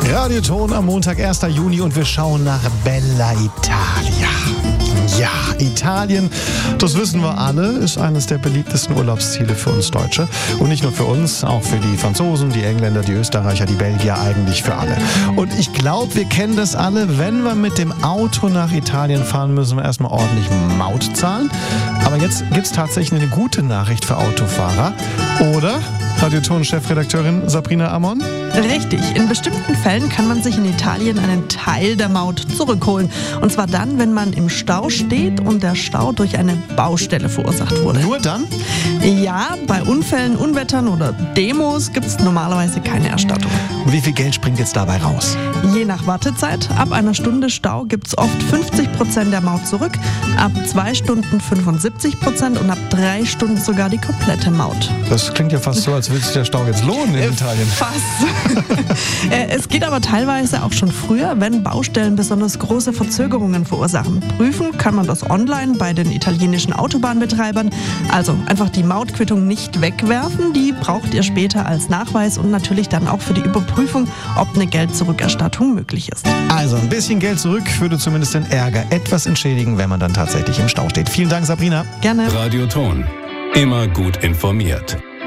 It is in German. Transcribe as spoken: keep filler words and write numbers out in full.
Radioton am Montag, ersten Juni, und wir schauen nach Bella Italia. Ja, Italien, das wissen wir alle, ist eines der beliebtesten Urlaubsziele für uns Deutsche. Und nicht nur für uns, auch für die Franzosen, die Engländer, die Österreicher, die Belgier, eigentlich für alle. Und ich glaube, wir kennen das alle, wenn wir mit dem Auto nach Italien fahren, müssen wir erstmal ordentlich Maut zahlen. Aber jetzt gibt es tatsächlich eine gute Nachricht für Autofahrer, oder? Radioton-Chefredakteurin Sabrina Amon? Richtig. In bestimmten Fällen kann man sich in Italien einen Teil der Maut zurückholen. Und zwar dann, wenn man im Stau steht und der Stau durch eine Baustelle verursacht wurde. Nur dann? Ja, bei Unfällen, Unwettern oder Demos gibt es normalerweise keine Erstattung. Und wie viel Geld springt jetzt dabei raus? Je nach Wartezeit. Ab einer Stunde Stau gibt es oft fünfzig Prozent der Maut zurück, ab zwei Stunden fünfundsiebzig Prozent und ab drei Stunden sogar die komplette Maut. Das klingt ja fast so, als würde sich der Stau jetzt lohnen in Italien. Fast. Es geht aber teilweise auch schon früher, wenn Baustellen besonders große Verzögerungen verursachen. Prüfen kann man das online bei den italienischen Autobahnbetreibern. Also einfach die Mautquittung nicht wegwerfen, die braucht ihr später als Nachweis und natürlich dann auch für die Überprüfung, ob eine Geldzurückerstattung möglich ist. Also ein bisschen Geld zurück würde zumindest den Ärger etwas entschädigen, wenn man dann tatsächlich im Stau steht. Vielen Dank, Sabrina. Gerne. Radioton. Immer gut informiert.